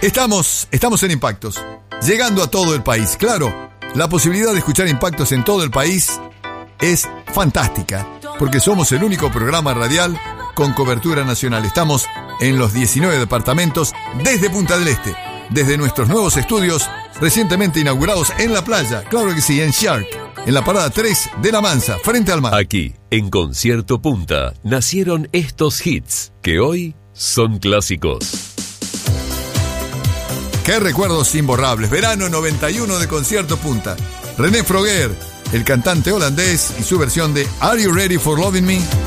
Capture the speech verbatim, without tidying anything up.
Estamos, estamos en Impactos, llegando a todo el país. Claro, la posibilidad de escuchar Impactos en todo el país es fantástica, porque somos el único programa radial con cobertura nacional. Estamos en los diecinueve departamentos desde Punta del Este, desde nuestros nuevos estudios recientemente inaugurados en la playa, claro que sí, en Shark, en la parada tres de La Mansa, frente al mar. Aquí, en Concierto Punta, nacieron estos hits que hoy son clásicos. ¡Qué recuerdos imborrables! Verano noventa y uno de Concierto Punta. René Froger, el cantante holandés, y su versión de Are You Ready for Loving Me?